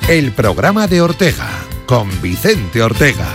el programa de Ortega, con Vicente Ortega.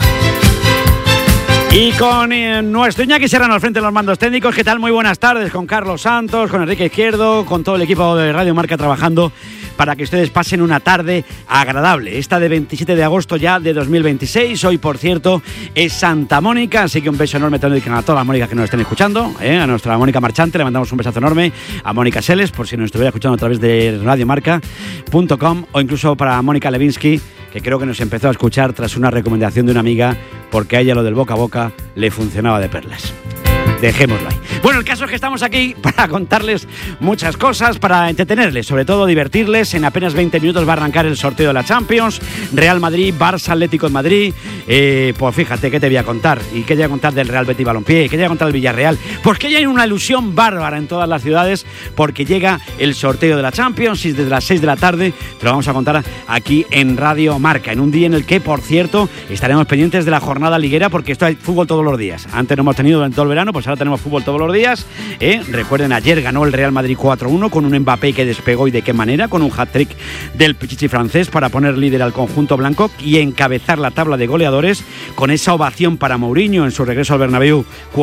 Y con nuestro Iñaki Serrano al frente de los mandos técnicos. ¿Qué tal? Muy buenas tardes, con Carlos Santos, con Enrique Izquierdo, con todo el equipo de Radio Marca trabajando para que ustedes pasen una tarde agradable. Esta de 27 de agosto ya de 2026. Hoy, por cierto, es Santa Mónica, así que un beso enorme también a todas las Mónicas que nos estén escuchando. A nuestra Mónica Marchante le mandamos un besazo enorme. A Mónica Seles, por si nos estuviera escuchando a través de radiomarca.com, o incluso para Mónica Levinsky, que creo que nos empezó a escuchar tras una recomendación de una amiga, porque a ella lo del boca a boca le funcionaba de perlas. Dejémoslo ahí. Bueno, el caso es que estamos aquí para contarles muchas cosas, para entretenerles, sobre todo divertirles. En apenas 20 minutos va a arrancar el sorteo de la Champions. Real Madrid, Barça, Atlético de Madrid. Pues fíjate, ¿qué te voy a contar? ¿Y qué te voy a contar del Real Betis Balompié? ¿Qué te voy a contar del Villarreal? Pues que ya hay una ilusión bárbara en todas las ciudades, porque llega el sorteo de la Champions y desde las 6 de la tarde te lo vamos a contar aquí en Radio Marca, en un día en el que, por cierto, estaremos pendientes de la jornada liguera, porque esto hay fútbol todos los días. Antes no hemos tenido durante todo el verano, pues ahora tenemos fútbol todos los días. Recuerden, ayer ganó el Real Madrid 4-1 con un Mbappé que despegó, y de qué manera, con un hat-trick del Pichichi francés para poner líder al conjunto blanco y encabezar la tabla de goleadores, con esa ovación para Mourinho en su regreso al Bernabéu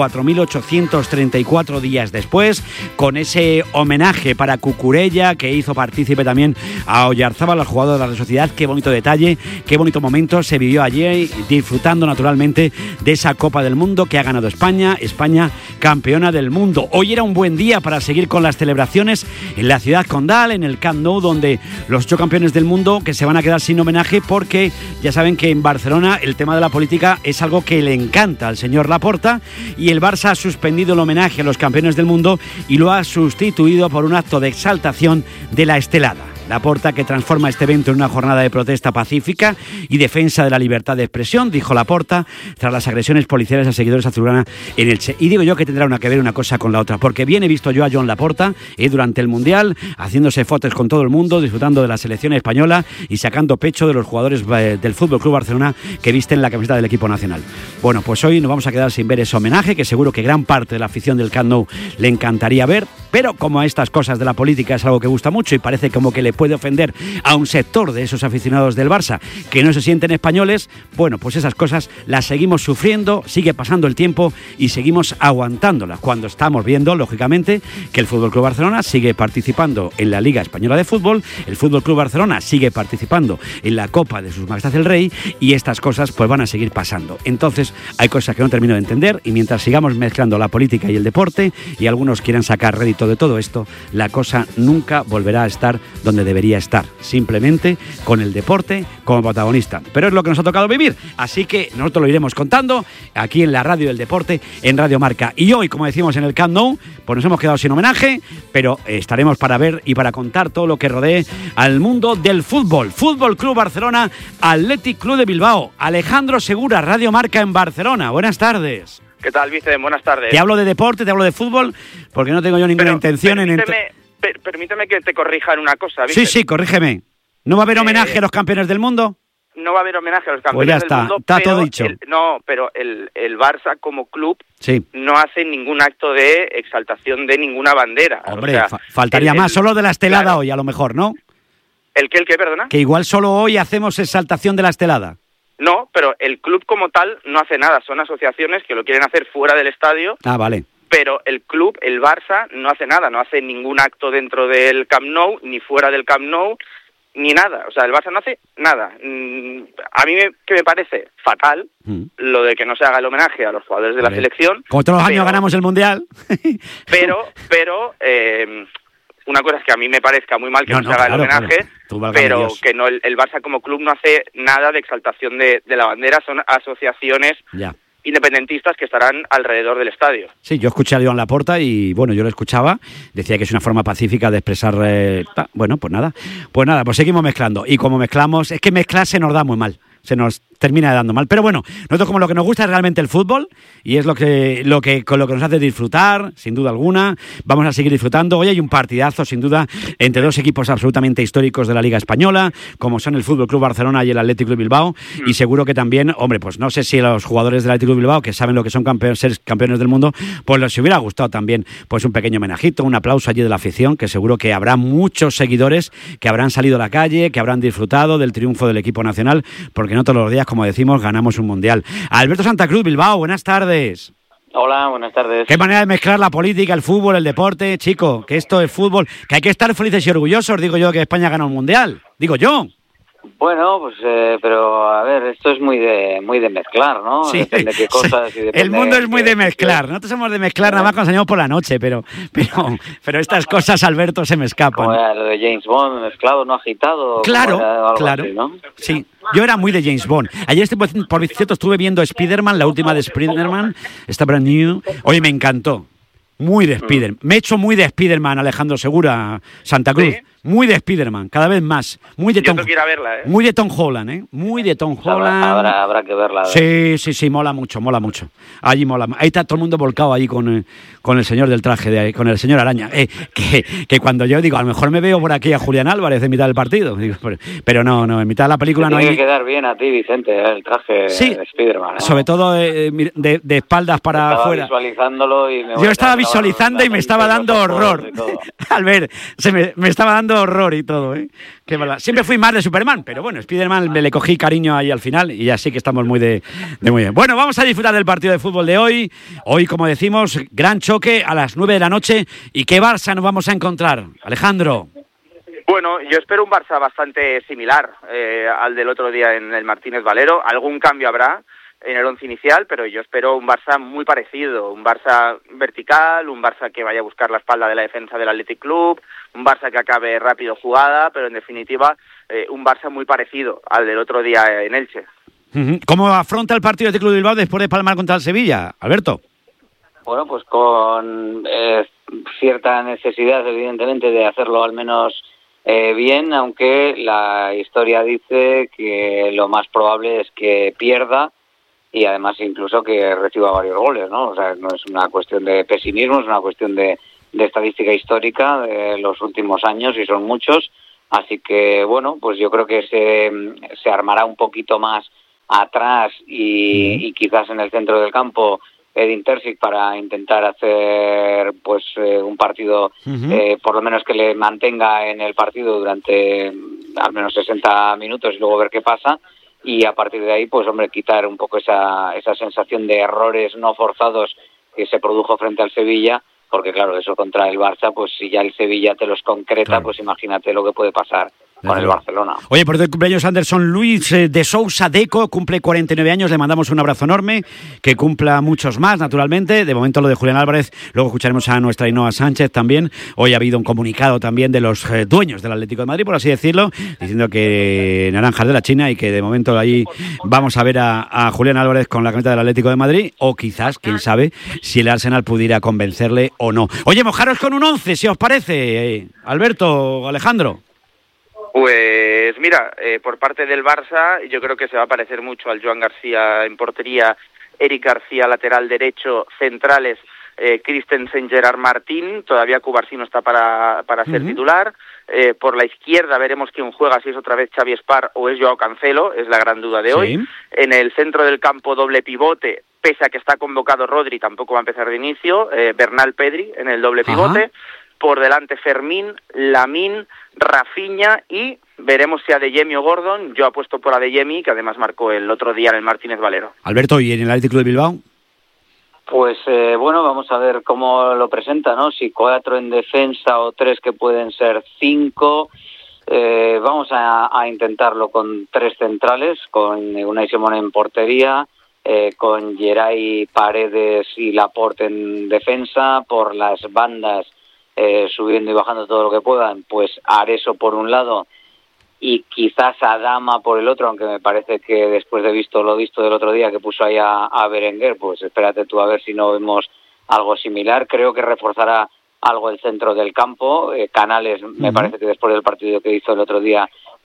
4.834 días después, con ese homenaje para Cucurella, que hizo partícipe también a Oyarzábal, al jugador de la Sociedad. Qué bonito detalle, qué bonito momento se vivió ayer, disfrutando naturalmente de esa Copa del Mundo que ha ganado España campeona del mundo. Hoy era un buen día para seguir con las celebraciones en la ciudad condal, en el Camp Nou, donde los 8 campeones del mundo que se van a quedar sin homenaje, porque ya saben que en Barcelona el tema de la política es algo que le encanta al señor Laporta, y el Barça ha suspendido el homenaje a los campeones del mundo y lo ha sustituido por un acto de exaltación de la estelada. Laporta, que transforma este evento en una jornada de protesta pacífica y defensa de la libertad de expresión, dijo Laporta, tras las agresiones policiales a seguidores azulgrana en Elche. Y digo yo que tendrá que ver una cosa con la otra, porque bien he visto yo a Joan Laporta durante el Mundial, haciéndose fotos con todo el mundo, disfrutando de la selección española y sacando pecho de los jugadores del Fútbol Club Barcelona que visten la camiseta del equipo nacional. Bueno, pues hoy nos vamos a quedar sin ver ese homenaje, que seguro que gran parte de la afición del Camp Nou le encantaría ver, pero como a estas cosas de la política es algo que gusta mucho y parece como que le puede ofender a un sector de esos aficionados del Barça que no se sienten españoles, bueno, pues esas cosas las seguimos sufriendo, sigue pasando el tiempo y seguimos aguantándolas, cuando estamos viendo, lógicamente, que el Fútbol Club Barcelona sigue participando en la Liga Española de Fútbol, el Fútbol Club Barcelona sigue participando en la Copa de Sus Majestades el Rey, y estas cosas pues van a seguir pasando. Entonces hay cosas que no termino de entender, y mientras sigamos mezclando la política y el deporte, y algunos quieran sacar rédito de todo esto, la cosa nunca volverá a estar donde debería estar, simplemente con el deporte como protagonista. Pero es lo que nos ha tocado vivir, así que nosotros lo iremos contando aquí en la radio del deporte, en Radio Marca. Y hoy, como decimos en el Camp Nou, pues nos hemos quedado sin homenaje, pero estaremos para ver y para contar todo lo que rodee al mundo del fútbol. Fútbol Club Barcelona, Athletic Club de Bilbao. Alejandro Segura, Radio Marca en Barcelona. Buenas tardes. ¿Qué tal, Vicente? Buenas tardes. Te hablo de deporte, te hablo de fútbol, porque no tengo yo ninguna intención Permíteme que te corrija en una cosa, Vicente. Sí, corrígeme. ¿No va a haber homenaje a los campeones del mundo? No va a haber homenaje a los campeones pues ya está, del mundo. Está todo dicho. Pero el Barça como club sí. no hace ningún acto de exaltación de ninguna bandera. Hombre, o sea, faltaría más, solo de la estelada, claro. Hoy a lo mejor, ¿no? ¿El qué, perdona? Que igual solo hoy hacemos exaltación de la estelada. No, pero el club como tal no hace nada, son asociaciones que lo quieren hacer fuera del estadio. Ah, vale. Pero el club, el Barça, no hace nada, no hace ningún acto dentro del Camp Nou, ni fuera del Camp Nou, ni nada. O sea, el Barça no hace nada. A mí que me parece fatal lo de que no se haga el homenaje a los jugadores de la selección. Como todos los años ganamos el Mundial. Pero una cosa es que a mí me parezca muy mal que no se haga el homenaje, pero que no el Barça como club no hace nada de exaltación de la bandera, son asociaciones independentistas que estarán alrededor del estadio. Sí, yo escuché a Joan Laporta y, bueno, yo lo escuchaba, decía que es una forma pacífica de expresar... bueno, pues nada, pues seguimos mezclando. Y como mezclamos, es que mezclar se nos da muy mal. Se nos termina dando mal. Pero bueno, nosotros como lo que nos gusta es realmente el fútbol y es con lo que nos hace disfrutar, sin duda alguna. Vamos a seguir disfrutando. Hoy hay un partidazo, sin duda, entre dos equipos absolutamente históricos de la Liga Española, como son el Fútbol Club Barcelona y el Athletic Club Bilbao. Y seguro que también, hombre, pues no sé si los jugadores del Athletic Club Bilbao, que saben lo que son ser campeones del mundo, pues les hubiera gustado también pues un pequeño homenajito, un aplauso allí de la afición, que seguro que habrá muchos seguidores que habrán salido a la calle, que habrán disfrutado del triunfo del equipo nacional, porque no todos los días, como decimos, ganamos un mundial. Alberto Santa Cruz, Bilbao, buenas tardes. Hola, buenas tardes. Qué manera de mezclar la política, el fútbol, el deporte, chico, que esto es fútbol, que hay que estar felices y orgullosos, digo yo, que España gana un mundial, digo yo. Bueno, pues, pero a ver, esto es muy de mezclar, ¿no? Sí, depende de qué cosas. sí. Y depende El mundo es muy de mezclar. Sí. Nosotros somos de mezclar nada más cuando salimos por la noche, pero estas cosas, Alberto, se me escapan. Como era lo de James Bond, mezclado, no agitado. Claro, algo claro. Así, ¿no? Sí, yo era muy de James Bond. Ayer, por cierto, estuve viendo Spider-Man, la última de Spider-Man, está brand new. Oye, me encantó. Muy de Spider-Man. Me he hecho muy de Spider-Man, Alejandro Segura, Santa Cruz. ¿Sí? Muy de Spider-Man, cada vez más. Muy de Tom, verla, ¿eh? Muy de Tom Holland, ¿eh? Muy de Tom Holland. Habrá que verla. Sí, mola mucho. Allí mola. Ahí está todo el mundo volcado allí con el señor del traje, con el señor Araña. Que cuando yo digo, a lo mejor me veo por aquí a Julián Álvarez en mitad del partido. Digo, pero no, en mitad de la película no hay... Tiene que quedar bien a ti, Vicente, el traje de Spider-Man, ¿no? Sobre todo de espaldas para afuera. Visualizándolo y yo estaba visualizando y me estaba dando horror. Al ver, me estaba dando horror y todo, ¿eh? Qué mala. Siempre fui más de Superman, pero bueno, Spiderman le cogí cariño ahí al final y ya sí que estamos muy muy bien. Bueno, vamos a disfrutar del partido de fútbol de hoy. Hoy, como decimos, gran choque a las 9 de la noche. ¿Y qué Barça nos vamos a encontrar, Alejandro? Bueno, yo espero un Barça bastante similar al del otro día en el Martínez Valero. Algún cambio habrá en el once inicial, pero yo espero un Barça muy parecido, un Barça vertical, un Barça que vaya a buscar la espalda de la defensa del Athletic Club, un Barça que acabe rápido jugada, pero en definitiva un Barça muy parecido al del otro día en Elche. ¿Cómo afronta el partido del Club de Bilbao después de palmar contra el Sevilla, Alberto? Bueno, pues con cierta necesidad, evidentemente, de hacerlo al menos bien, aunque la historia dice que lo más probable es que pierda y además incluso que reciba varios goles, ¿no? O sea, no es una cuestión de pesimismo, es una cuestión de estadística histórica de los últimos años y son muchos, así que bueno, pues yo creo que se armará un poquito más atrás y quizás en el centro del campo Edin Terzic para intentar hacer pues un partido por lo menos que le mantenga en el partido durante al menos 60 minutos y luego ver qué pasa. Y a partir de ahí, pues hombre, quitar un poco esa sensación de errores no forzados que se produjo frente al Sevilla, porque claro, eso contra el Barça, pues si ya el Sevilla te los concreta, claro, pues imagínate lo que puede pasar con el Barcelona. Oye, por el cumpleaños Anderson Luis de Sousa Deco, cumple 49 años, le mandamos un abrazo enorme, que cumpla muchos más, naturalmente. De momento lo de Julián Álvarez, luego escucharemos a nuestra Ainhoa Sánchez también. Hoy ha habido un comunicado también de los dueños del Atlético de Madrid, por así decirlo, diciendo que naranjas de la China y que de momento ahí vamos a ver a Julián Álvarez con la camiseta del Atlético de Madrid, o quizás, quién sabe, si el Arsenal pudiera convencerle o no. Oye, mojaros con un 11, si os parece, Alberto, Alejandro. Pues mira, por parte del Barça yo creo que se va a parecer mucho al Joan García en portería, Eric García lateral derecho, centrales Christensen, Gerard Martín, todavía Cubarsí no está para ser titular, por la izquierda veremos quién juega, si es otra vez Xavi Espar o es Joao Cancelo, es la gran duda de hoy. En el centro del campo doble pivote, pese a que está convocado Rodri, tampoco va a empezar de inicio, Bernal Pedri en el doble pivote. Por delante Fermín, Lamine, Rafinha y veremos si Adeyemi o Gordon. Yo apuesto por Adeyemi, que además marcó el otro día en el Martínez Valero. Alberto, ¿y en el Athletic Club de Bilbao? Pues bueno, vamos a ver cómo lo presenta, ¿no? Si 4 en defensa o 3 que pueden ser 5. Vamos a intentarlo con 3 centrales, con Unai Simón en portería, con Geray, Paredes y Laporte en defensa, por las bandas subiendo y bajando todo lo que puedan, pues Areso por un lado y quizás Adama por el otro, aunque me parece que después de lo visto del otro día que puso ahí a Berenguer, pues espérate tú a ver si no vemos algo similar. Creo que reforzará algo el centro del campo. Canales me parece que después del partido que hizo el otro día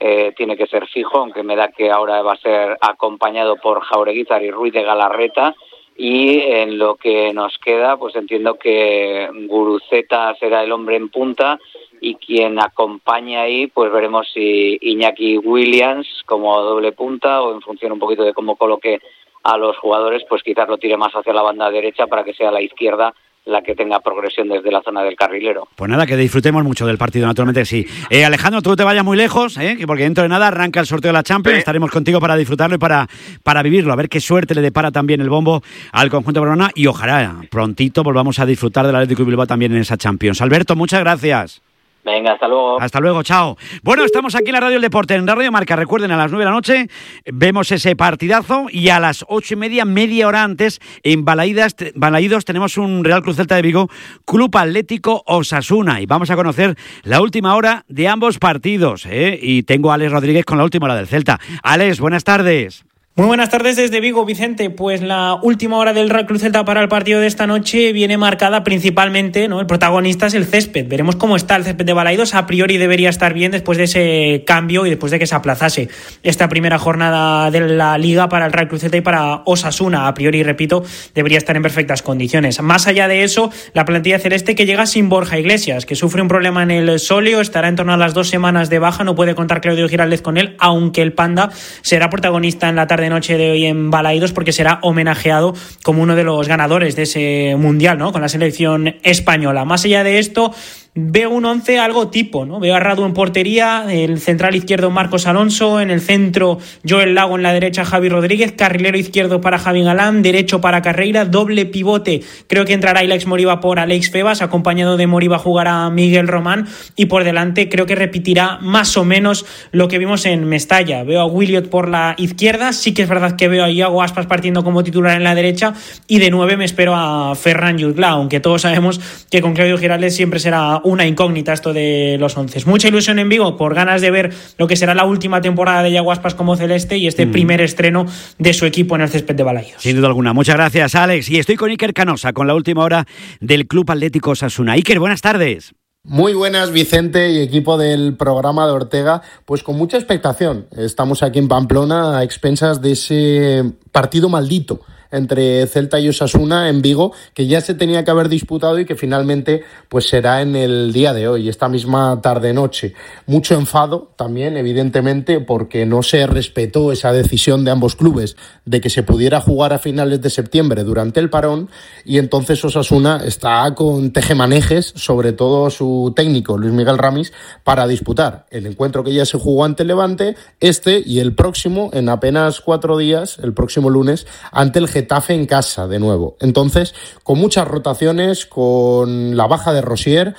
tiene que ser fijo, aunque me da que ahora va a ser acompañado por Jaureguizar y Ruiz de Galarreta. Y en lo que nos queda, pues entiendo que Guruceta será el hombre en punta, y quien acompaña ahí, pues veremos si Iñaki Williams como doble punta, o en función un poquito de cómo coloque a los jugadores, pues quizás lo tire más hacia la banda derecha para que sea la izquierda la que tenga progresión desde la zona del carrilero. Pues nada, que disfrutemos mucho del partido, naturalmente sí. Alejandro, tú no te vayas muy lejos, porque dentro de nada arranca el sorteo de la Champions, estaremos contigo para disfrutarlo y para vivirlo, a ver qué suerte le depara también el bombo al conjunto de Barcelona, y ojalá prontito volvamos a disfrutar del Atlético de Bilbao también en esa Champions. Alberto, muchas gracias. Venga, hasta luego. Hasta luego, chao. Bueno, estamos aquí en la Radio del Deporte, en la Radio Marca. Recuerden, a las 9 de la noche vemos ese partidazo, y a las 8:30, media hora antes, en Balaídos tenemos un Real Cruz Celta de Vigo, Club Atlético Osasuna, y vamos a conocer la última hora de ambos partidos, y tengo a Alex Rodríguez con la última hora del Celta. Alex, buenas tardes. Muy buenas tardes desde Vigo, Vicente. Pues la última hora del Real Cruz Celta para el partido de esta noche viene marcada principalmente, ¿no? El protagonista es el césped. Veremos cómo está el césped de Balaídos. A priori debería estar bien después de ese cambio y después de que se aplazase esta primera jornada de la Liga para el Real Cruz Celta y para Osasuna. A priori, repito, debería estar en perfectas condiciones. Más allá de eso, la plantilla celeste que llega sin Borja Iglesias, que sufre un problema en el sóleo, estará en torno a las 2 semanas de baja, no puede contar Claudio Giraldez con él, aunque el Panda será protagonista en la tarde de noche de hoy en Balaídos, porque será homenajeado como uno de los ganadores de ese mundial, ¿no? Con la selección española. Más allá de esto, veo un 11 algo tipo, ¿no? Veo a Radu en portería, el central izquierdo Marcos Alonso, en el centro Joel Lago, en la derecha Javi Rodríguez, carrilero izquierdo para Javi Galán, derecho para Carreira, doble pivote, creo que entrará Ilex Moriba por Alex Febas, acompañado de Moriba jugará Miguel Román, y por delante creo que repetirá más o menos lo que vimos en Mestalla. Veo a Williot por la izquierda, sí que es verdad que veo a Iago Aspas partiendo como titular en la derecha, y de 9 me espero a Ferran Jutgla, aunque todos sabemos que con Claudio Giraldez siempre será una incógnita esto de los 11. Mucha ilusión en Vigo por ganas de ver lo que será la última temporada de Iago Aspas como celeste y este primer estreno de su equipo en el césped de Balaídos. Sin duda alguna. Muchas gracias, Alex. Y estoy con Iker Canosa con la última hora del Club Atlético Osasuna. Iker, buenas tardes. Muy buenas, Vicente y equipo del programa de Ortega. Pues con mucha expectación. Estamos aquí en Pamplona a expensas de ese partido maldito entre Celta y Osasuna en Vigo, que ya se tenía que haber disputado y que finalmente pues será en el día de hoy, esta misma tarde-noche. Mucho enfado también, evidentemente, porque no se respetó esa decisión de ambos clubes de que se pudiera jugar a finales de septiembre durante el parón, y entonces Osasuna está con tejemanejes, sobre todo su técnico Luis Miguel Ramis, para disputar el encuentro que ya se jugó ante Levante, y el próximo, en apenas 4 días, el próximo lunes, ante el Getafe en casa de nuevo. Entonces, con muchas rotaciones, con la baja de Rosier,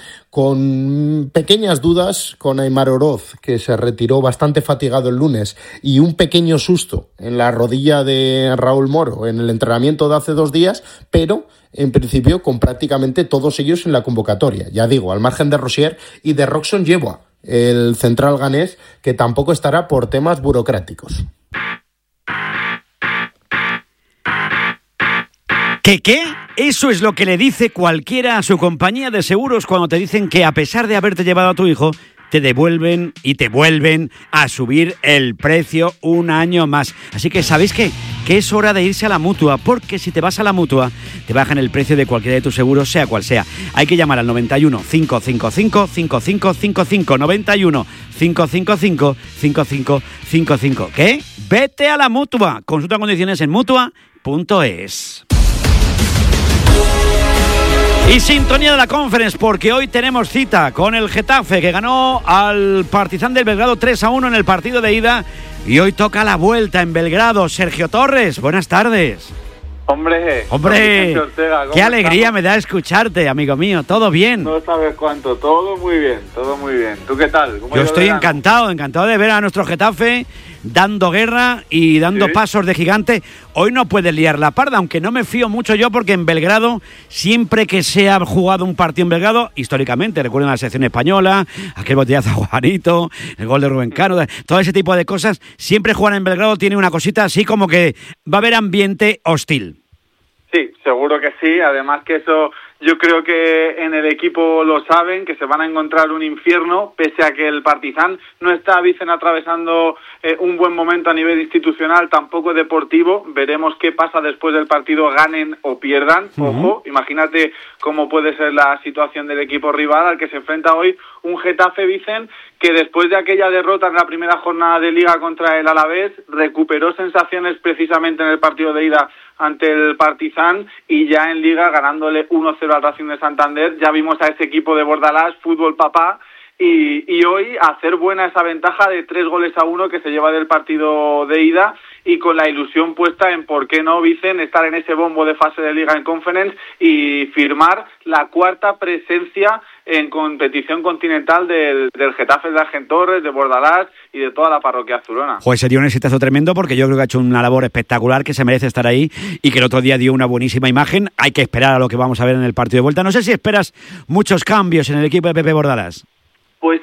con pequeñas dudas con Aimar Oroz, que se retiró bastante fatigado el lunes, y un pequeño susto en la rodilla de Raúl Moro en el entrenamiento de hace 2 días, pero en principio con prácticamente todos ellos en la convocatoria. Ya digo, al margen de Rosier y de Roxon Yeboah, el central ganés, que tampoco estará por temas burocráticos. ¿Qué? Eso es lo que le dice cualquiera a su compañía de seguros cuando te dicen que a pesar de haberte llevado a tu hijo, te devuelven y te vuelven a subir el precio un año más. Así que, ¿sabéis qué? Que es hora de irse a la Mutua, porque si te vas a la Mutua, te bajan el precio de cualquiera de tus seguros, sea cual sea. Hay que llamar al 91 555 5555, 91 555 5555. ¿Qué? Vete a la Mutua. Consulta condiciones en mutua.es. Y sintonía de la Conference, porque hoy tenemos cita con el Getafe, que ganó al Partizan del Belgrado 3-1 en el partido de ida, y hoy toca la vuelta en Belgrado. Sergio Torres, buenas tardes. Hombre, Ortega, qué alegría me da escucharte, amigo mío. ¿Todo bien? No sabes cuánto, todo muy bien. ¿Tú qué tal? Yo estoy encantado de ver a nuestro Getafe dando guerra y dando pasos de gigante. Hoy no puede liar la parda, aunque no me fío mucho yo, porque en Belgrado, siempre que se ha jugado un partido en Belgrado, históricamente, recuerden la selección española, aquel botellazo a Juanito, el gol de Rubén Cano, todo ese tipo de cosas, siempre jugar en Belgrado tiene una cosita así como que va a haber ambiente hostil. Sí, seguro que sí, además que eso Yo creo que en el equipo lo saben, que se van a encontrar un infierno, pese a que el Partizan no está, Vicen, atravesando un buen momento a nivel institucional, tampoco deportivo. Veremos qué pasa después del partido, ganen o pierdan. Ojo, imagínate cómo puede ser la situación del equipo rival al que se enfrenta hoy un Getafe, Vicen, que después de aquella derrota en la primera jornada de Liga contra el Alavés, recuperó sensaciones precisamente en el partido de ida ante el Partizan, y ya en Liga, ganándole 1-0 al Racing de Santander, ya vimos a ese equipo de Bordalás, fútbol papá, y hoy hacer buena esa ventaja de 3-1 que se lleva del partido de ida, y con la ilusión puesta en, ¿por qué no, Vicen?, estar en ese bombo de fase de Liga en Conference y firmar la 4ª presencia en competición continental del Getafe de Argentorres, de Bordalás y de toda la parroquia azulona. Pues sería un exitazo tremendo, porque yo creo que ha hecho una labor espectacular, que se merece estar ahí y que el otro día dio una buenísima imagen. Hay que esperar a lo que vamos a ver en el partido de vuelta. No sé si esperas muchos cambios en el equipo de Pepe Bordalás. Pues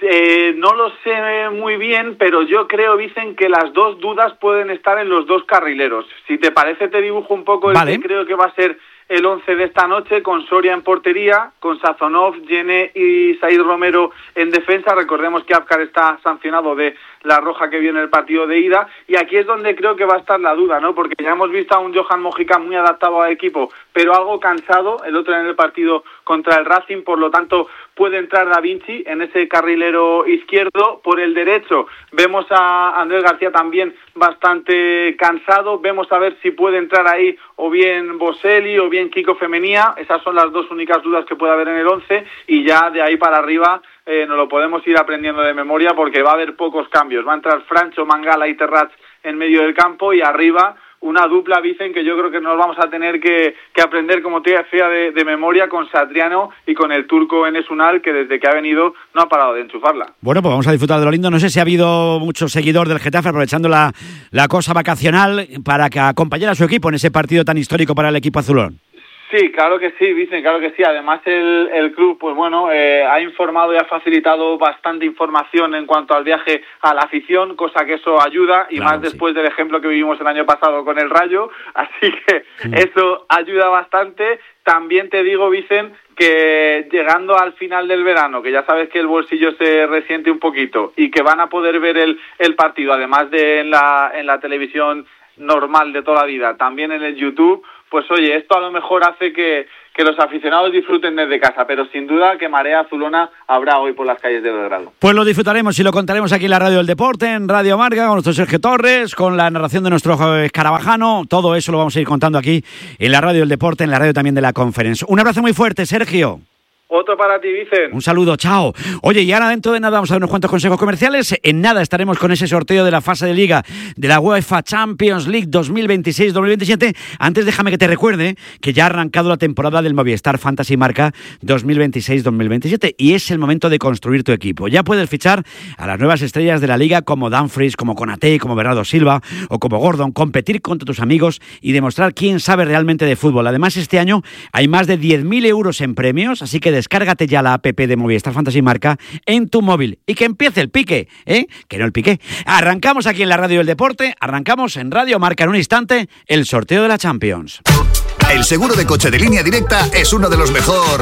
no lo sé muy bien, pero yo creo, Vicen, que las dos dudas pueden estar en los dos carrileros. Si te parece, te dibujo un poco el que creo que va a ser el 11 de esta noche, con Soria en portería, con Sazonov, Yene y Said Romero en defensa. Recordemos que Apcar está sancionado de la roja que viene el partido de ida, y aquí es donde creo que va a estar la duda, ¿no? Porque ya hemos visto a un Johan Mojica muy adaptado al equipo, pero algo cansado, el otro en el partido contra el Racing, por lo tanto puede entrar Da Vinci en ese carrilero izquierdo. Por el derecho vemos a Andrés García también bastante cansado, vemos a ver si puede entrar ahí o bien Boselli o bien Kiko Femenía. Esas son las dos únicas dudas que puede haber en el 11, y ya de ahí para arriba nos lo podemos ir aprendiendo de memoria, porque va a haber pocos cambios. Va a entrar Francho, Mangala y Terrats en medio del campo, y arriba una dupla, Vicen, que yo creo que nos vamos a tener que aprender, como te decía, de memoria, con Satriano y con el turco Enes Unal, que desde que ha venido no ha parado de enchufarla. Bueno, pues vamos a disfrutar de lo lindo. No sé si ha habido mucho seguidor del Getafe aprovechando la cosa vacacional para que acompañara a su equipo en ese partido tan histórico para el equipo azulón. Sí, claro que sí, Vicen, claro que sí. Además, el club, pues bueno, ha informado y ha facilitado bastante información en cuanto al viaje a la afición, cosa que eso ayuda, y claro, más después del ejemplo que vivimos el año pasado con el Rayo, así que eso ayuda bastante. También te digo, Vicen, que llegando al final del verano, que ya sabes que el bolsillo se resiente un poquito, y que van a poder ver el partido, además de en la televisión normal de toda la vida, también en el YouTube, pues oye, esto a lo mejor hace que los aficionados disfruten desde casa, pero sin duda que marea azulona habrá hoy por las calles de Belgrado. Pues lo disfrutaremos y lo contaremos aquí en la Radio del Deporte, en Radio Marca, con nuestro Sergio Torres, con la narración de nuestro escarabajano. Todo eso lo vamos a ir contando aquí en la Radio del Deporte, en la radio también de la Conference. Un abrazo muy fuerte, Sergio. Otro para ti, Vicen. Un saludo, chao. Oye, y ahora dentro de nada vamos a dar unos cuantos consejos comerciales. En nada estaremos con ese sorteo de la fase de Liga de la UEFA Champions League 2026-2027. Antes déjame que te recuerde que ya ha arrancado la temporada del Movistar Fantasy Marca 2026-2027 y es el momento de construir tu equipo. Ya puedes fichar a las nuevas estrellas de la Liga como Dumfries, como Konaté, como Bernardo Silva o como Gordon, competir contra tus amigos y demostrar quién sabe realmente de fútbol. Además, este año hay más de 10.000 euros en premios, así que descárgate ya la app de Movistar Fantasy Marca en tu móvil y que empiece el pique, que no el pique. Arrancamos aquí en la Radio del Deporte, arrancamos en Radio Marca en un instante el sorteo de la Champions. El seguro de coche de Línea Directa es uno de los mejor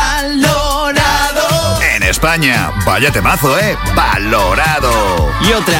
valorado en España. Vaya temazo, valorado. Y otra,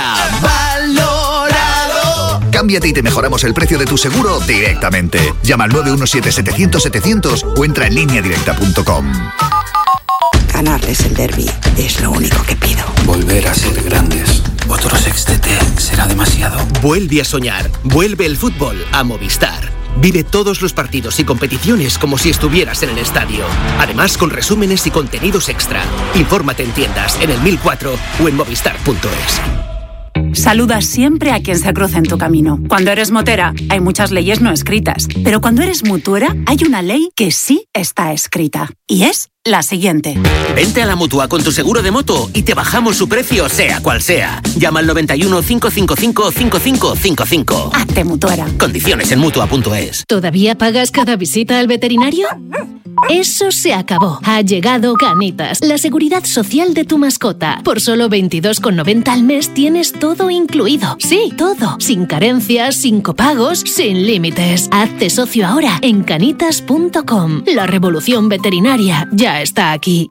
valorado. Cámbiate y te mejoramos el precio de tu seguro directamente. Llama al 917-700-700 o entra en lineadirecta.com. Ganarles el derbi es lo único que pido. Volver a ser grandes. Otro sextete será demasiado. Vuelve a soñar. Vuelve el fútbol a Movistar. Vive todos los partidos y competiciones como si estuvieras en el estadio. Además, con resúmenes y contenidos extra. Infórmate en tiendas, en el 1004 o en movistar.es. Saluda siempre a quien se cruza en tu camino. Cuando eres motera, hay muchas leyes no escritas. Pero cuando eres mutuera, hay una ley que sí está escrita. Y es la siguiente. Vente a la Mutua con tu seguro de moto y te bajamos su precio, sea cual sea. Llama al 91 555 5555. Hazte mutuera. Condiciones en Mutua.es. ¿Todavía pagas cada visita al veterinario? Eso se acabó. Ha llegado Canitas, la seguridad social de tu mascota. Por solo 22,90 al mes tienes todo incluido. Sí, todo. Sin carencias, sin copagos, sin límites. Hazte socio ahora en canitas.com. La revolución veterinaria ya está aquí.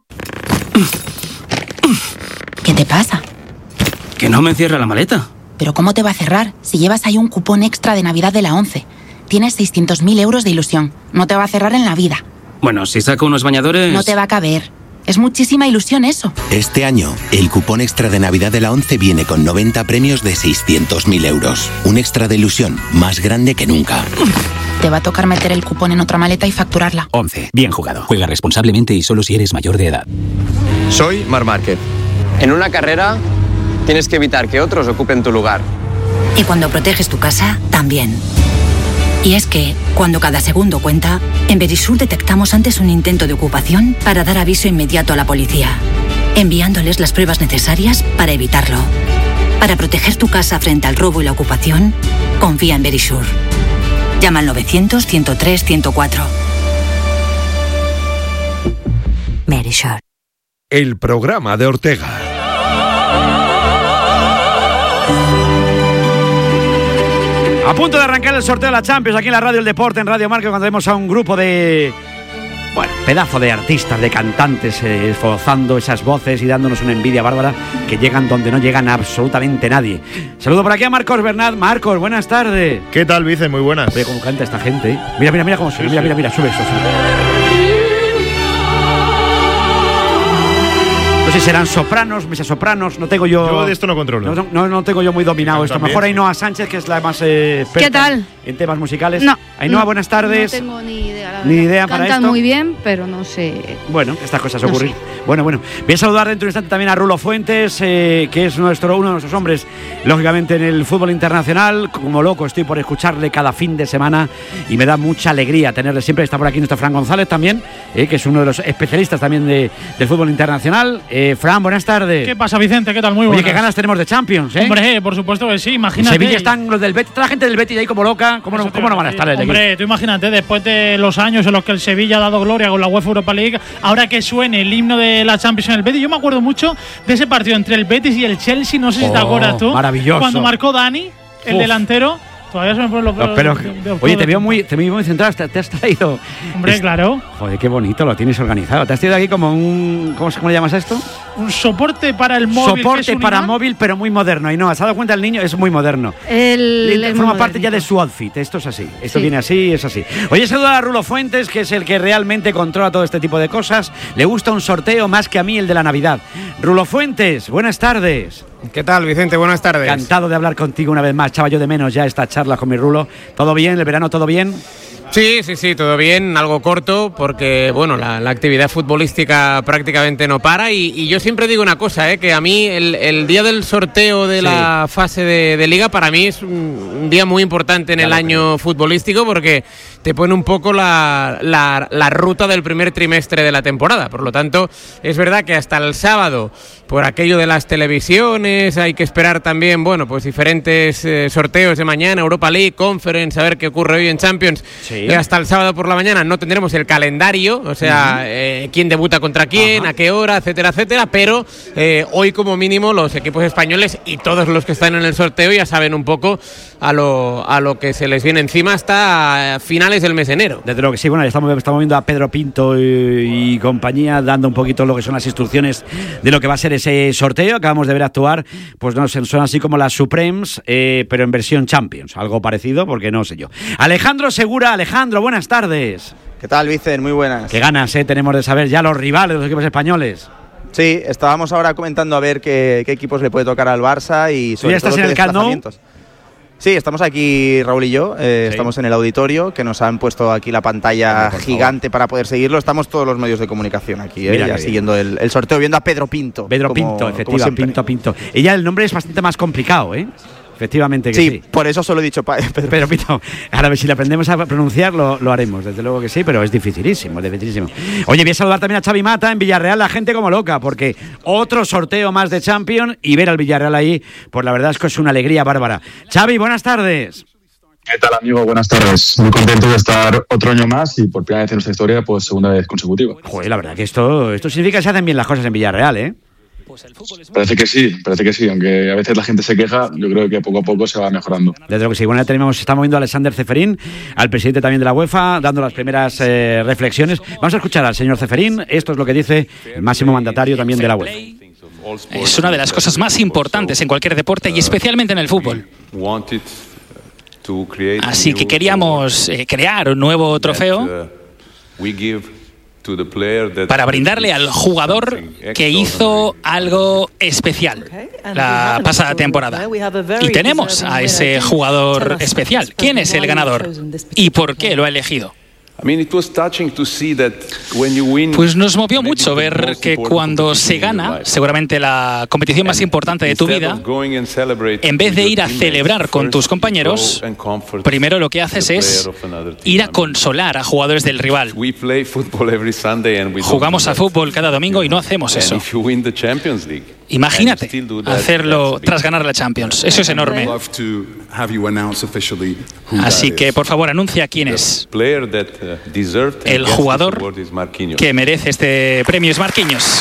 ¿Qué te pasa? Que no me cierra la maleta. ¿Pero cómo te va a cerrar si llevas ahí un cupón extra de Navidad de la 11? Tienes 600.000 euros de ilusión. No te va a cerrar en la vida. Bueno, si saco unos bañadores... No te va a caber. Es muchísima ilusión eso. Este año, el cupón extra de Navidad de la 11 viene con 90 premios de 600.000 euros. Un extra de ilusión más grande que nunca. Te va a tocar meter el cupón en otra maleta y facturarla. 11. Bien jugado. Juega responsablemente y solo si eres mayor de edad. Soy Marc Márquez. En una carrera tienes que evitar que otros ocupen tu lugar. Y cuando proteges tu casa, también. Y es que, cuando cada segundo cuenta, en Verisur detectamos antes un intento de ocupación para dar aviso inmediato a la policía, enviándoles las pruebas necesarias para evitarlo. Para proteger tu casa frente al robo y la ocupación, confía en Verisur. Llama al 900-103-104. Verisur. El programa de Ortega. A punto de arrancar el sorteo de la Champions aquí en la Radio El Deporte, en Radio Marca, cuando vemos a un grupo de... Bueno, pedazo de artistas, de cantantes, esforzando esas voces y dándonos una envidia bárbara que llegan donde no llegan absolutamente nadie. Saludo por aquí a Marcos Bernat. Marcos, buenas tardes. ¿Qué tal, Vice? Muy buenas. Oye, cómo canta esta gente, ¿eh? Mira cómo sube, mira, sube eso, sube. No sé si serán sopranos, mesasopranos, no tengo yo... Yo de esto no controlo. No tengo yo muy dominado esto. Mejor Ainhoa Sánchez, que es la más experta. ¿Qué tal? En temas musicales. No. Ainhoa, buenas tardes. No tengo ni idea. Ni idea para esto. Cantan muy bien, pero no sé. Bueno, estas cosas No ocurren. sé. Bueno. Voy a saludar dentro de un instante también a Rulo Fuentes, que es uno de nuestros hombres, lógicamente, en el fútbol internacional. Como loco estoy por escucharle cada fin de semana y me da mucha alegría tenerle siempre. Está por aquí nuestro Fran González también, que es uno de los especialistas también del fútbol internacional. Fran, buenas tardes. ¿Qué pasa, Vicente? ¿Qué tal? Muy buenas. Oye, qué ganas tenemos de Champions, ¿eh? Hombre, por supuesto que sí, imagínate. En Sevilla están los del Betis, toda la gente del Betis ahí como loca. ¿Cómo no van a estar? Hombre, tú imagínate, después de los años en los que el Sevilla ha dado gloria con la UEFA Europa League, ahora que suene el himno de la Champions en el Betis. Yo me acuerdo mucho de ese partido entre el Betis y el Chelsea, no sé si te acuerdas tú. Maravilloso. Cuando marcó Dani, el delantero. Todavía se me ponen los pelos. Oye, te veo muy centrado. Te has traído. Hombre, claro. Joder, qué bonito lo tienes organizado. Te has traído aquí como un. ¿Cómo le llamas a esto? Un soporte para el móvil. Soporte para móvil, pero muy moderno. Y no, ¿has dado cuenta? El niño es muy moderno. Forma parte ya de su outfit. Esto es así. Esto viene así, es así. Oye, saluda a Rulo Fuentes, que es el que realmente controla todo este tipo de cosas. Le gusta un sorteo más que a mí el de la Navidad. Rulo Fuentes, buenas tardes. ¿Qué tal, Vicente? Buenas tardes. Encantado de hablar contigo una vez más. Echaba yo de menos ya esta charla con mi Rulo. ¿Todo bien? ¿El verano todo bien? Sí, todo bien, algo corto, porque bueno, la actividad futbolística prácticamente no para y yo siempre digo una cosa, que a mí el día del sorteo de la fase de Liga para mí es un día muy importante en el año futbolístico porque te pone un poco la ruta del primer trimestre de la temporada. Por lo tanto, es verdad que hasta el sábado, por aquello de las televisiones, hay que esperar también, bueno, pues diferentes sorteos de mañana, Europa League, Conference, a ver qué ocurre hoy en Champions. Hasta el sábado por la mañana no tendremos el calendario, o sea, quién debuta contra quién, a qué hora, etcétera, etcétera, pero hoy como mínimo los equipos españoles y todos los que están en el sorteo ya saben un poco a lo que se les viene encima hasta finales del mes de enero. Desde luego que sí, bueno, ya estamos viendo a Pedro Pinto y compañía dando un poquito lo que son las instrucciones de lo que va a ser ese sorteo. Acabamos de ver actuar, pues no son así como las Supremes, pero en versión Champions, algo parecido, porque no sé yo. Alejandro Segura. Alejandro, buenas tardes. ¿Qué tal, Vicen? Muy buenas. Qué ganas tenemos de saber ya los rivales de los equipos españoles. Sí, estábamos ahora comentando a ver qué equipos le puede tocar al Barça y sobre ¿Tú ya estás todo en el Camp Nou? Sí, estamos aquí, Raúl y yo, estamos en el auditorio, que nos han puesto aquí la pantalla gigante para poder seguirlo. Estamos todos los medios de comunicación aquí, ya siguiendo el sorteo, viendo a Pedro Pinto. Pinto, efectivamente. Pinto. Ella, el nombre es bastante más complicado, Efectivamente que sí. Por eso solo he dicho Pedro Pinto. Ahora, a ver si le aprendemos a pronunciar, lo haremos. Desde luego que sí, pero es dificilísimo, dificilísimo. Oye, voy a saludar también a Xavi Mata en Villarreal, la gente como loca, porque otro sorteo más de Champions y ver al Villarreal ahí, pues la verdad es que es una alegría bárbara. Xavi, buenas tardes. ¿Qué tal, amigo? Buenas tardes. Muy contento de estar otro año más y por primera vez en nuestra historia, pues segunda vez consecutiva. Joder, la verdad que esto significa que se hacen bien las cosas en Villarreal, ¿eh? Parece que sí, aunque a veces la gente se queja, yo creo que poco a poco se va mejorando. Desde lo que sí, bueno, estamos viendo a Alexander Ceferín, al presidente también de la UEFA, dando las primeras reflexiones. Vamos a escuchar al señor Ceferín, esto es lo que dice el máximo mandatario también de la UEFA. Es una de las cosas más importantes en cualquier deporte y especialmente en el fútbol. Así que queríamos crear un nuevo trofeo para brindarle al jugador que hizo algo especial la pasada temporada. Y tenemos a ese jugador especial. ¿Quién es el ganador? ¿Y por qué lo ha elegido? Pues nos movió mucho ver que cuando se gana, seguramente la competición más importante de tu vida, en vez de ir a celebrar con tus compañeros, primero lo que haces es ir a consolar a jugadores del rival. Jugamos a fútbol cada domingo y no hacemos eso. Imagínate hacerlo tras ganar la Champions. Eso es enorme. Así que, por favor, anuncia quién es. El jugador que merece este premio es Marquinhos.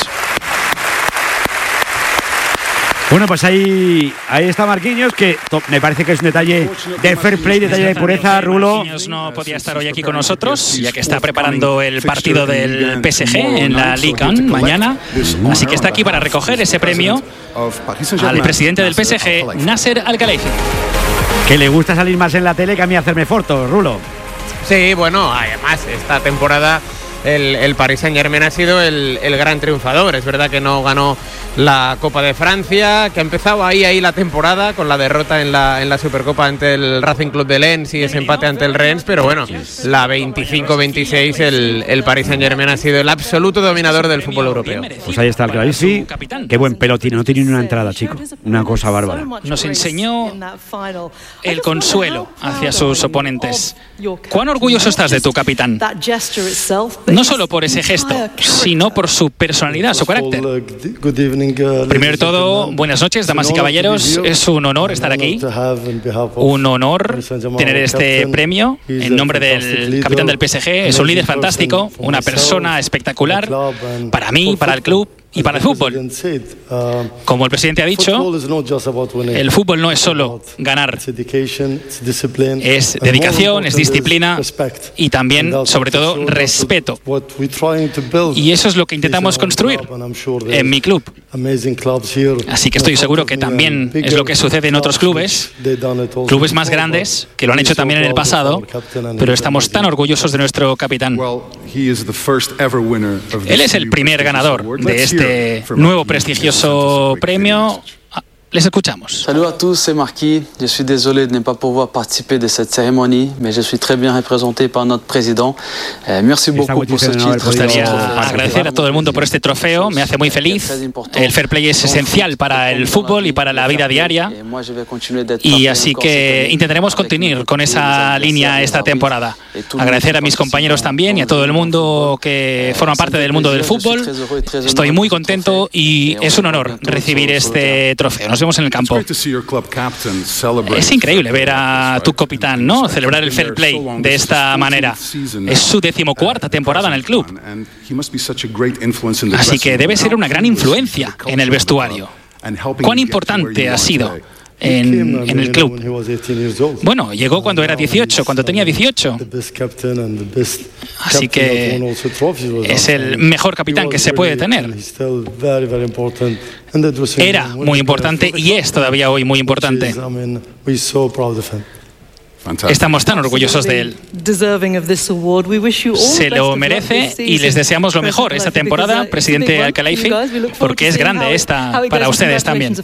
Bueno, pues ahí está Marquinhos, que me parece que es un detalle de fair play, detalle de pureza, Rulo. Marquinhos no podía estar hoy aquí con nosotros, ya que está preparando el partido del PSG en la Ligue 1 mañana. Así que está aquí para recoger ese premio al presidente del PSG, Nasser Al-Khelaifi. Que le gusta salir más en la tele que a mí hacerme fotos, Rulo. Sí, bueno, además esta temporada el Paris Saint-Germain ha sido el gran triunfador. Es verdad que no ganó la Copa de Francia, que ha empezado ahí la temporada con la derrota en la Supercopa ante el Racing Club de Lens y ese empate ante el Rennes, pero bueno, la 25-26 el Paris Saint-Germain ha sido el absoluto dominador del fútbol europeo. Pues ahí está el Khelaifi. Qué buen pelo tiene, no tiene ni una entrada, chico. Una cosa bárbara. Nos enseñó el consuelo hacia sus oponentes. ¿Cuán orgulloso estás de tu capitán? No solo por ese gesto, sino por su personalidad, su carácter. Primero de todo, buenas noches, damas y caballeros. Es un honor estar aquí. Un honor tener este premio en nombre del capitán del PSG. Es un líder fantástico, una persona espectacular para mí, para el club y para el fútbol. Como el presidente ha dicho, el fútbol no es solo ganar, es dedicación, es disciplina y también, sobre todo, respeto. Y eso es lo que intentamos construir en mi club. Así que estoy seguro que también es lo que sucede en otros clubes más grandes, que lo han hecho también en el pasado, pero estamos tan orgullosos de nuestro capitán. Él es el primer ganador de este nuevo prestigioso premio. Les escuchamos. Salut à tous, c'est Marquis. Je suis désolé de ne pas pouvoir participer de cette cérémonie, mais je suis très bien représenté par notre président. Merci beaucoup por ce titre. Me gustaría agradecer a todo el mundo por este trofeo, me hace muy feliz. El fair play es esencial para el fútbol y para la vida diaria. Y así que intentaremos continuar con esa línea esta temporada. Agradecer a mis compañeros también y a todo el mundo que forma parte del mundo del fútbol. Estoy muy contento y es un honor recibir este trofeo. Nos vemos en el campo. Es increíble ver a tu capitán, ¿no?, celebrar el fair play de esta manera. Es su 14ª temporada en el club. Así que debe ser una gran influencia en el vestuario. ¿Cuán importante ha sido en el club? Bueno, llegó cuando era 18, cuando tenía 18. Así que es el mejor capitán que se puede tener. Era muy importante y es todavía hoy muy importante. Estamos tan orgullosos de él. Se lo merece y les deseamos lo mejor esta temporada, presidente Al-Khelaifi, porque es grande esta para ustedes también.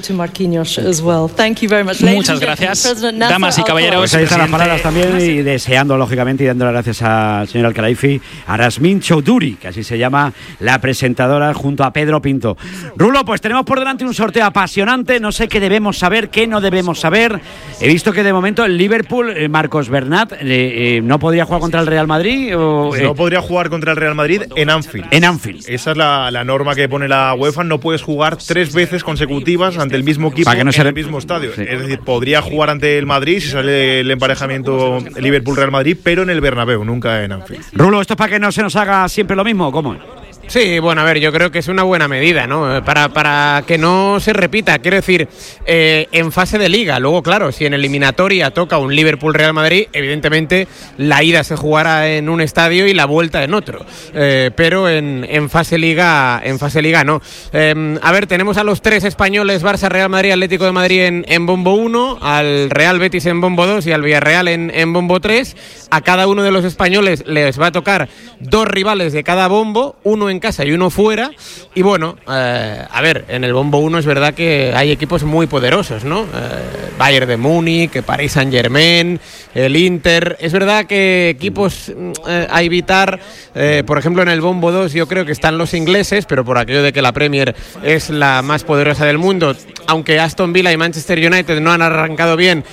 Muchas gracias, damas y caballeros. Pues ahí están las palabras también, y deseando, lógicamente, y dando las gracias al señor Al-Khelaifi, a Rasmin Choudhury, que así se llama la presentadora, junto a Pedro Pinto. Rulo, pues tenemos por delante un sorteo apasionante. No sé qué debemos saber, qué no debemos saber. He visto que de momento el Liverpool Liverpool, Marcos Bernat, ¿no podría jugar contra el Real Madrid? No podría jugar contra el Real Madrid en Anfield. En Anfield. Esa es la norma que pone la UEFA. No puedes jugar 3 veces consecutivas ante el mismo equipo en el mismo estadio. Sí. Es decir, podría jugar ante el Madrid si sale el emparejamiento Liverpool-Real Madrid, pero en el Bernabéu, nunca en Anfield. Rulo, ¿esto es para que no se nos haga siempre lo mismo o cómo? Sí, bueno, a ver, yo creo que es una buena medida, ¿no? Para que no se repita, quiero decir, en fase de liga. Luego, claro, si en eliminatoria toca un Liverpool-Real Madrid, evidentemente la ida se jugará en un estadio y la vuelta en otro. Pero en fase liga no. A ver, tenemos a los 3 españoles, Barça, Real Madrid, Atlético de Madrid en bombo 1, al Real Betis en bombo 2 y al Villarreal en bombo 3. A cada uno de los españoles les va a tocar 2 rivales de cada bombo, uno en casa y uno fuera. Y bueno, a ver, en el bombo 1 es verdad que hay equipos muy poderosos, ¿no? Bayern de Múnich, Paris Saint-Germain, el Inter. Es verdad que equipos a evitar, por ejemplo, en el bombo 2 yo creo que están los ingleses, pero por aquello de que la Premier es la más poderosa del mundo, aunque Aston Villa y Manchester United no han arrancado bien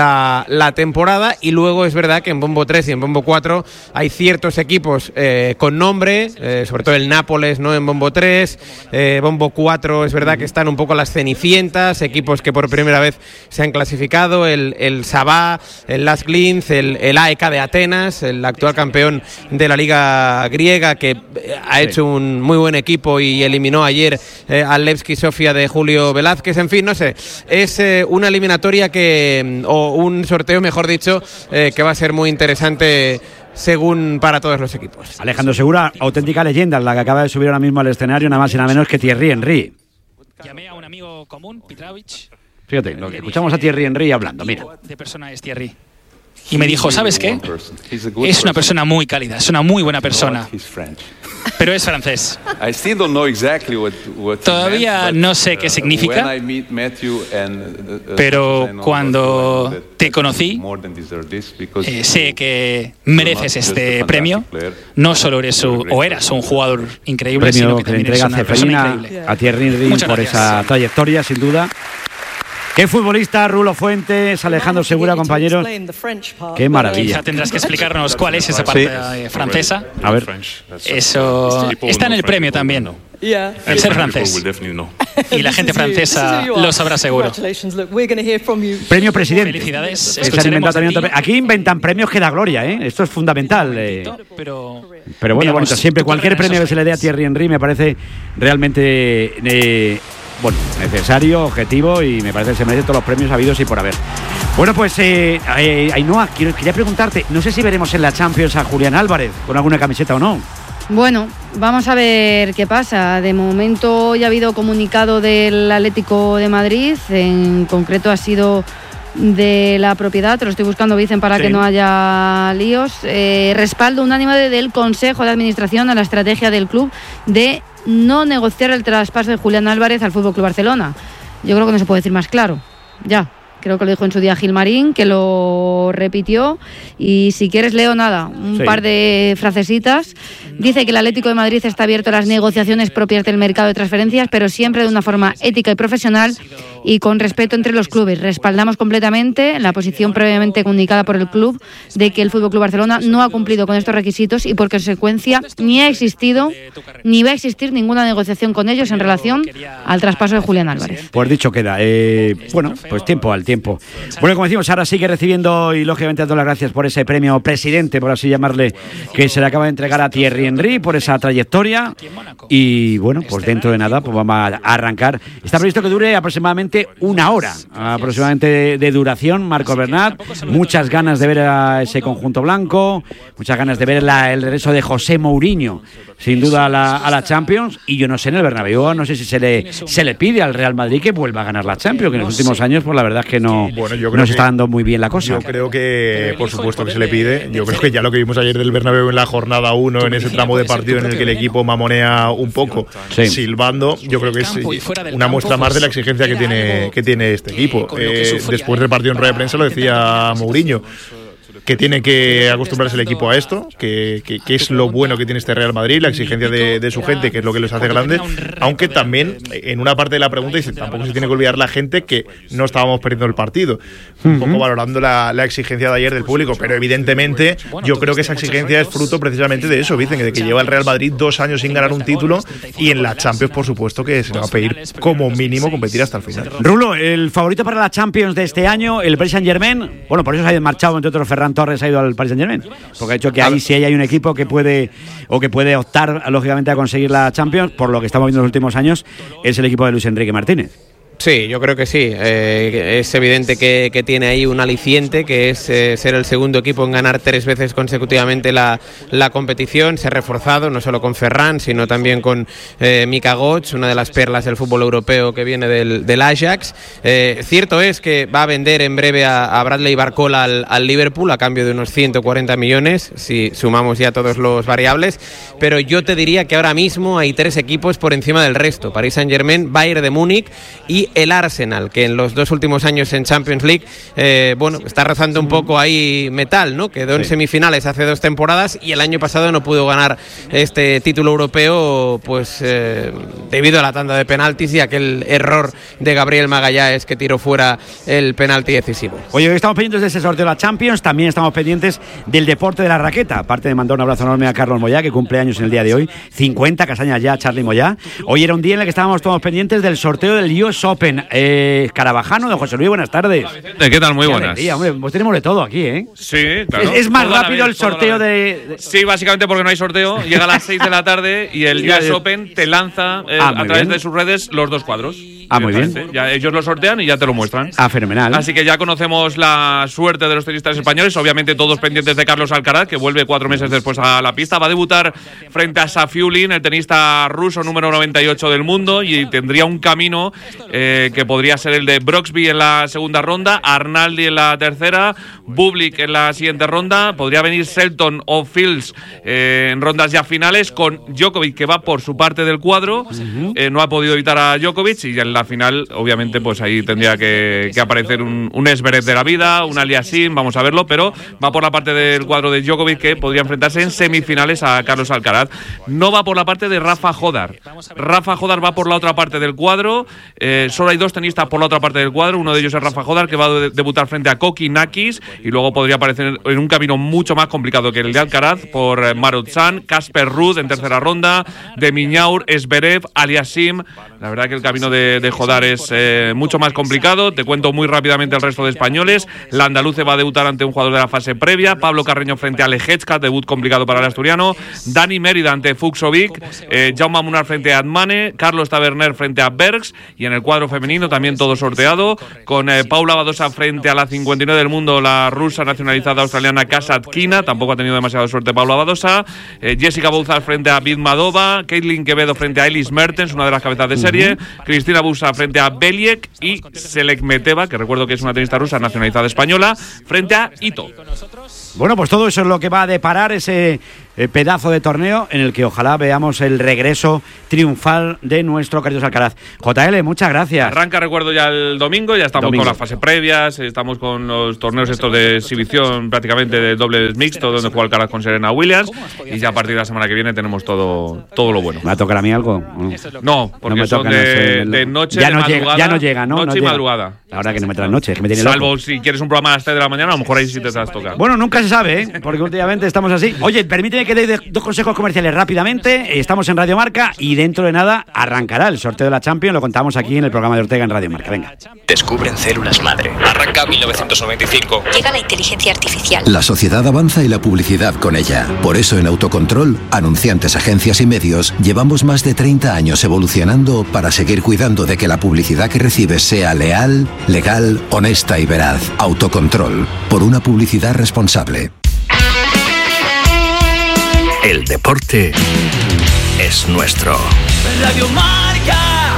la temporada. Y luego es verdad que en bombo 3 y en bombo 4 hay ciertos equipos con nombre, sobre todo el Nápoles, ¿no? En bombo 3, bombo 4 es verdad que están un poco las cenicientas, equipos que por primera vez se han clasificado, el Sabah, el Las Linz, el AEK de Atenas, el actual campeón de la liga griega, que ha hecho un muy buen equipo y eliminó ayer al Levski Sofia de Julio Velázquez. En fin, no sé, es una eliminatoria o un sorteo, mejor dicho, que va a ser muy interesante según para todos los equipos. Alejandro Segura, auténtica leyenda, la que acaba de subir ahora mismo al escenario, nada más y nada menos que Thierry Henry. Llamé a un amigo común, Petrovich. Fíjate, lo que escuchamos a Thierry Henry hablando, mira. ¿De persona es Thierry? Y me dijo, ¿sabes qué? Es una persona muy cálida, es una muy buena persona. Pero es francés. Todavía no sé qué significa, pero cuando te conocí, sé que mereces este premio. No solo eras un jugador increíble, sino que también eres una persona increíble. A Thierry Henry por esa trayectoria, sin duda. Qué futbolista, Rulo Fuentes, Alejandro Segura, compañeros. Qué maravilla. Ya tendrás que explicarnos cuál es esa parte francesa. A ver. Eso está en el premio también. El ser francés. Y la gente francesa lo sabrá seguro. Premio presidente. Felicidades. Aquí inventan premios que da gloria, ¿eh? Esto es fundamental. Pero bueno, siempre cualquier premio que se le dé a Thierry Henry me parece realmente necesario, objetivo, y me parece que se merece todos los premios habidos y por haber. Bueno, pues Ainhoa, quería preguntarte, no sé si veremos en la Champions a Julián Álvarez con alguna camiseta o no. Bueno, vamos a ver qué pasa. De momento ya ha habido comunicado del Atlético de Madrid, en concreto ha sido de la propiedad, te lo estoy buscando, Vicen, para que no haya líos. Respaldo unánime del Consejo de Administración a la estrategia del club de no negociar el traspaso de Julián Álvarez al FC Barcelona. Yo creo que no se puede decir más claro. Ya, creo que lo dijo en su día Gilmarín, que lo repitió. Y si quieres leo un par de frasecitas. Dice que el Atlético de Madrid está abierto a las negociaciones propias del mercado de transferencias, pero siempre de una forma ética y profesional y con respeto entre los clubes. Respaldamos completamente la posición previamente comunicada por el club de que el FC Barcelona no ha cumplido con estos requisitos y por consecuencia ni ha existido ni va a existir ninguna negociación con ellos en relación al traspaso de Julián Álvarez. Pues dicho queda. Pues tiempo al tiempo. Bueno, como decimos, ahora sigue recibiendo y lógicamente dando las gracias por ese premio presidente, por así llamarle, que se le acaba de entregar a Thierry Henry por esa trayectoria. Y bueno, pues dentro de nada pues vamos a arrancar. Está previsto que dure aproximadamente una hora de duración. Marcos Bernat, muchas ganas de ver a ese conjunto blanco, muchas ganas de ver el regreso de José Mourinho, sin duda a la Champions. Y yo no sé, en el Bernabéu no sé si se le pide al Real Madrid que vuelva a ganar la Champions, que en los últimos años pues la verdad es que no se está dando muy bien la cosa. Yo creo que por supuesto que se le pide. Yo creo que ya lo que vimos ayer del Bernabéu en la jornada 1, en ese tramo de partido en el que el equipo mamonea un poco silbando, yo creo que es una muestra más de la exigencia que tiene este equipo. Después del partido en rueda de prensa lo decía Mourinho. que tiene que acostumbrarse el equipo a esto, que es lo bueno que tiene este Real Madrid, la exigencia de su gente, que es lo que les hace grandes, aunque también en una parte de la pregunta dice, tampoco se tiene que olvidar la gente que no estábamos perdiendo el partido, un poco valorando la exigencia de ayer del público, pero evidentemente yo creo que esa exigencia es fruto precisamente de eso, dicen, de que lleva el Real Madrid 2 años sin ganar un título, y en la Champions, por supuesto, que se le va a pedir como mínimo competir hasta el final. Rulo, el favorito para la Champions de este año, el Paris Saint-Germain. Bueno, por eso se ha marchado, entre otros, Ferran Torres ha ido al Paris Saint-Germain, porque ha dicho que ahí sí hay un equipo que puede optar, lógicamente, a conseguir la Champions. Por lo que estamos viendo en los últimos años, es el equipo de Luis Enrique Martínez. Sí, yo creo que sí. Es evidente que tiene ahí un aliciente, que es ser el segundo equipo en ganar 3 veces consecutivamente la competición. Se ha reforzado no solo con Ferran, sino también con Mika Götze, una de las perlas del fútbol europeo que viene del Ajax. Cierto es que va a vender en breve a Bradley Barcola al Liverpool a cambio de unos 140 millones, si sumamos ya todos los variables. Pero yo te diría que ahora mismo hay 3 equipos por encima del resto: Paris Saint-Germain, Bayern de Múnich y el Arsenal, que en los 2 últimos años en Champions League está rozando un poco ahí metal, ¿no? Quedó en semifinales hace 2 temporadas y el año pasado no pudo ganar este título europeo, pues debido a la tanda de penaltis y aquel error de Gabriel Magallanes que tiró fuera el penalti decisivo. Oye, hoy estamos pendientes de ese sorteo de la Champions, también estamos pendientes del deporte de la raqueta, aparte de mandar un abrazo enorme a Carlos Moyá, que cumple años en el día de hoy, 50 castañas ya, Charly Moyá. Hoy era un día en el que estábamos todos pendientes del sorteo del US Open. Carabajano, de José Luis, buenas tardes. ¿Qué tal? Muy buenas. Hombre, pues tenemos de todo aquí, ¿eh? Sí, claro. Es más rápido el sorteo de... Sí, básicamente porque no hay sorteo. Llega a las 6 de la tarde y el US Open te lanza a través de sus redes los 2 cuadros. Muy bien. Ya ellos lo sortean y ya te lo muestran. Fenomenal. Así que ya conocemos la suerte de los tenistas españoles. Obviamente todos pendientes de Carlos Alcaraz, que vuelve 4 meses después a la pista. Va a debutar frente a Safiullin, el tenista ruso número 98 del mundo, y tendría un camino que podría ser el de Broxby en la segunda ronda, Arnaldi en la tercera, Bublik en la siguiente ronda. Podría venir Shelton o Fields en rondas ya finales, con Djokovic, que va por su parte del cuadro. No ha podido evitar a Djokovic, y en la final, obviamente, pues ahí tendría que aparecer un Zverev de la vida, un Aliassime, vamos a verlo, pero va por la parte del cuadro de Djokovic, que podría enfrentarse en semifinales a Carlos Alcaraz. No va por la parte de Rafa Jodar. Rafa Jodar va por la otra parte del cuadro. Solo hay 2 tenistas por la otra parte del cuadro. Uno de ellos es Rafa Jodar, que va a debutar frente a Kokinakis, y luego podría aparecer en un camino mucho más complicado que el de Alcaraz por Marutzan, Casper Ruud en tercera ronda, de Minaur, Zverev, Aliassime. La verdad que el camino de Jodar es mucho más complicado. Te cuento muy rápidamente el resto de españoles. La andaluce va a debutar ante un jugador de la fase previa. Pablo Carreño frente a Leječka, debut complicado para el asturiano. Dani Mérida ante Fucsovic. Jaume Munar frente a Admane. Carlos Taberner frente a Bergs. Y en el cuadro femenino también todo sorteado, con Paula Badosa frente a la 59 del mundo, la rusa nacionalizada australiana Kasatkina. Tampoco ha tenido demasiada suerte Paula Badosa. Jessica Bouzas frente a Vidmadova. Caitlin Quevedo frente a Ellis Mertens, una de las cabezas de serie. Cristina Busa frente a Beliek, y Selekmeteva, que recuerdo que es una tenista rusa nacionalizada española, frente a Ito. Bueno, pues todo eso es lo que va a deparar ese pedazo de torneo, en el que ojalá veamos el regreso triunfal de nuestro Carlos Alcaraz. JL, muchas gracias. Arranca, recuerdo, ya el domingo, ya estamos con las fases previas, estamos con los torneos estos de exhibición prácticamente de dobles mixto, donde juega Alcaraz con Serena Williams, y ya a partir de la semana que viene tenemos todo lo bueno. ¿Me va a tocar a mí algo? No, porque no son de noche, ya de no madrugada. Ya no llega, ¿no? Noche y madrugada. Ahora que no me trae noche, es que me tiene Salvo loco. si quieres un programa a las 3 de la mañana, a lo mejor ahí sí te las toca. Bueno, nunca se sabe, ¿eh? Porque últimamente estamos así. Oye, permíteme que dé 2 consejos comerciales rápidamente. Estamos en Radio Marca y dentro de nada arrancará el sorteo de la Champions. Lo contamos aquí en el programa de Ortega en Radio Marca. Venga. Descubren células madre. Arranca 1995. Llega la inteligencia artificial. La sociedad avanza y la publicidad con ella. Por eso en Autocontrol, anunciantes, agencias y medios, llevamos más de 30 años evolucionando para seguir cuidando de que la publicidad que recibes sea leal, legal, honesta y veraz. Autocontrol. Por una publicidad responsable. El deporte es nuestro. Radio Marca.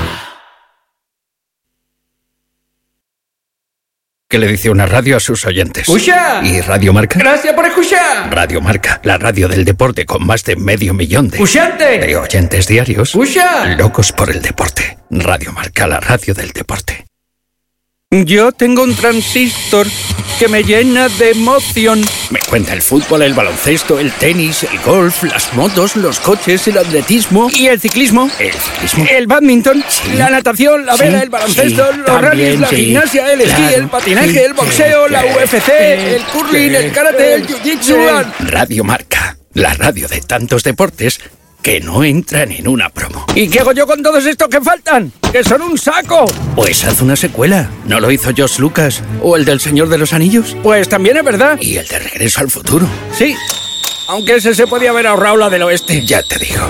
¿Qué le dice una radio a sus oyentes? ¡Escucha! ¿Y Radio Marca? ¡Gracias por escuchar! Radio Marca, la radio del deporte con más de 500 000 de oyentes diarios. ¡Escucha! Locos por el deporte. Radio Marca, la radio del deporte. Yo tengo un transistor que me llena de emoción. Me cuenta el fútbol, el baloncesto, el tenis, el golf, las motos, los coches, el atletismo y el ciclismo. ¿El ciclismo? El badminton, la natación, la vela, el baloncesto, los rallies, la gimnasia, el esquí, el patinaje, el boxeo, la UFC, el curling, el karate, el jiu-jitsu. Radio Marca, la radio de tantos deportes que no entran en una promo. ¿Y qué hago yo con todos estos que faltan? ¡Que son un saco! Pues haz una secuela. ¿No lo hizo George Lucas? ¿O el del Señor de los Anillos? Pues también es verdad. ¿Y el de Regreso al Futuro? Sí, aunque ese se podía haber ahorrado la del oeste. Ya te digo.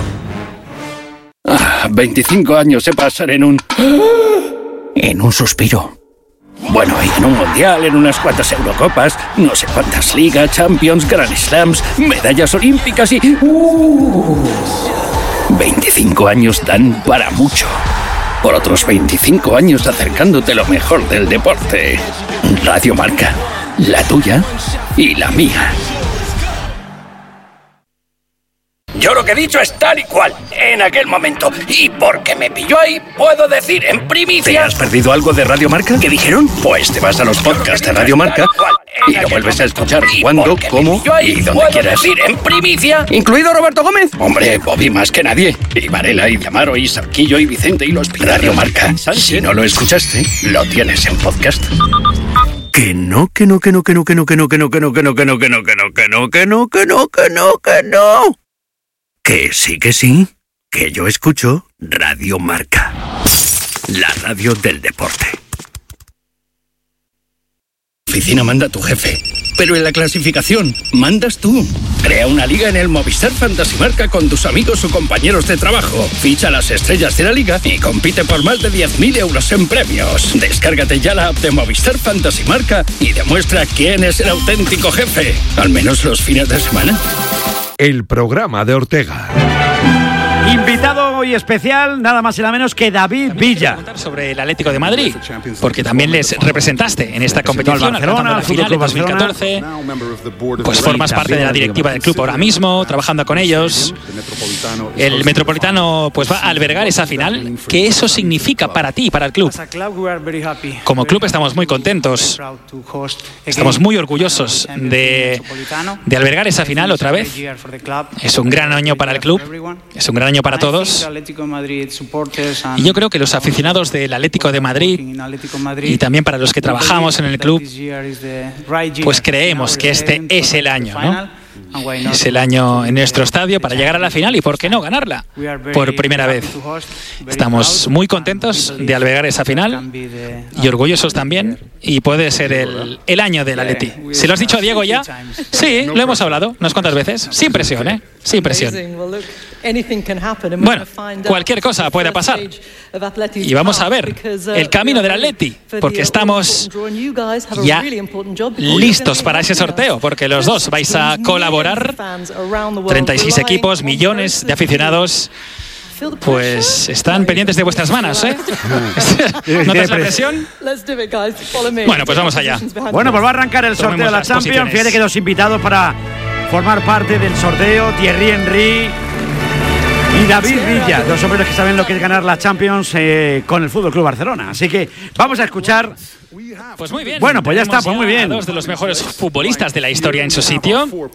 25 años se pasan en un suspiro. Bueno, y en un mundial, en unas cuantas Eurocopas, no sé cuántas ligas, Champions, Grand Slams, medallas olímpicas y... 25 años dan para mucho. Por otros 25 años acercándote lo mejor del deporte. Radio Marca, la tuya y la mía. Yo lo que he dicho es tal y cual, en aquel momento. Y porque me pilló ahí, puedo decir en primicia... ¿Te has perdido algo de Radio Marca? ¿Qué dijeron? Pues te vas a los podcasts de Radio Marca y lo vuelves a escuchar cuando, cómo y donde quieras. Ir en primicia, incluido Roberto Gómez. Hombre, Bobby más que nadie. Y Varela, y Diamaro, y Sarquillo, y Vicente, y los Radio Marca. Si no lo escuchaste, lo tienes en podcast. Que no. Que sí, que yo escucho Radio Marca, la radio del deporte. Oficina manda tu jefe, pero en la clasificación mandas tú. Crea una liga en el Movistar Fantasy Marca con tus amigos o compañeros de trabajo. Ficha las estrellas de la liga y compite por más de 10.000 euros en premios. Descárgate ya la app de Movistar Fantasy Marca y demuestra quién es el auténtico jefe, al menos los fines de semana. El programa de Ortega. Invitado hoy especial, nada más y nada menos que David Villa. Sobre el Atlético de Madrid, porque también les representaste en esta competición, alcanzando la final en 2014. Pues formas parte de la directiva del club ahora mismo, trabajando con ellos. El Metropolitano pues va a albergar esa final. ¿Qué eso significa para ti y para el club? Como club estamos muy contentos, estamos muy orgullosos de albergar esa final otra vez. Es un gran año para el club, es un gran año para todos. Y yo creo que los aficionados del Atlético de Madrid y también para los que trabajamos en el club, pues creemos que este es el año, ¿no? Es el año en nuestro estadio para llegar a la final y, ¿por qué no, ganarla por primera vez? Estamos muy contentos de albergar esa final y orgullosos también, y puede ser el año del Atleti. ¿Se lo has dicho a Diego ya? Sí, lo hemos hablado unas cuantas veces. Sin presión, ¿eh? Sin presión. Bueno, cualquier cosa puede pasar. Y vamos a ver el camino del Atleti, porque estamos ya listos para ese sorteo, porque los dos vais a colaborar. 36 equipos, millones de aficionados. Pues están pendientes de vuestras manos, ¿eh? ¿Notas la presión? Bueno, pues vamos allá. Bueno, pues va a arrancar el sorteo de la Champions. Fíjate que dos invitados para formar parte del sorteo: Thierry Henry y David Villa, dos hombres que saben lo que es ganar la Champions con el Fútbol Club Barcelona. Así que vamos a escuchar. Pues muy bien. Bueno, pues ya está, pues muy bien. Dos de los mejores futbolistas de la historia en su sitio.